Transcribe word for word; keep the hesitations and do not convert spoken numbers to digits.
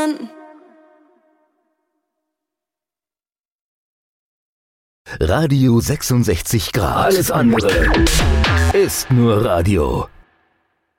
verstanden. Radio sechsundsechzig Grad. Alles andere ist nur Radio.